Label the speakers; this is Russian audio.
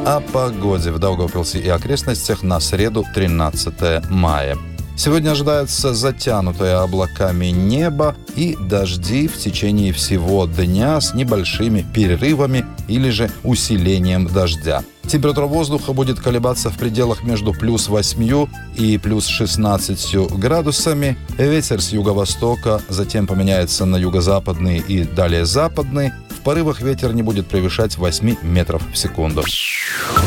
Speaker 1: О погоде в Даугавпилсе и окрестностях на среду, 13 мая. Сегодня ожидается затянутое облаками небо и дожди в течение всего дня с небольшими перерывами или же усилением дождя. Температура воздуха будет колебаться в пределах между плюс 8 и плюс 16 градусами. Ветер с юго-востока затем поменяется на юго-западный и далее западный. В порывах ветер не будет превышать 8 метров в секунду.